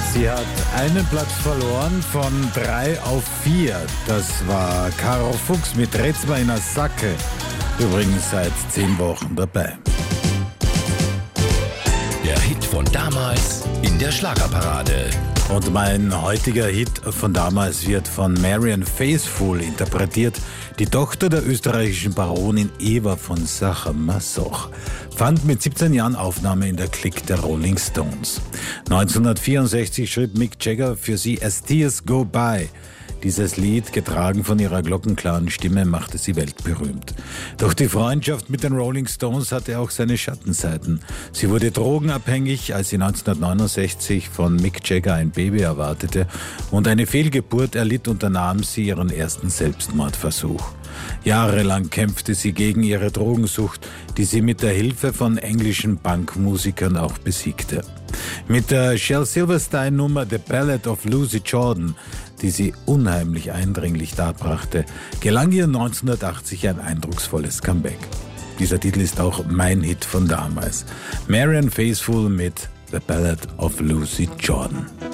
Sie hat einen Platz verloren von 3 auf 4. Das war Caro Fuchs mit Rezma in a Sacke. Übrigens seit 10 Wochen dabei. Der Hit von damals in der Schlagerparade. Und mein heutiger Hit von damals wird von Marianne Faithfull interpretiert. Die Tochter der österreichischen Baronin Eva von Sacher-Masoch fand mit 17 Jahren Aufnahme in der Clique der Rolling Stones. 1964 schrieb Mick Jagger für sie As Tears Go By. Dieses Lied, getragen von ihrer glockenklaren Stimme, machte sie weltberühmt. Doch die Freundschaft mit den Rolling Stones hatte auch seine Schattenseiten. Sie wurde drogenabhängig, als sie 1969 von Mick Jagger ein Baby erwartete und eine Fehlgeburt erlitt, unternahm sie ihren ersten Selbstmordversuch. Jahrelang kämpfte sie gegen ihre Drogensucht, die sie mit der Hilfe von englischen Punkmusikern auch besiegte. Mit der Shel Silverstein-Nummer The Ballad of Lucy Jordan, die sie unheimlich eindringlich darbrachte, gelang ihr 1980 ein eindrucksvolles Comeback. Dieser Titel ist auch mein Hit von damals. Marianne Faithfull mit The Ballad of Lucy Jordan.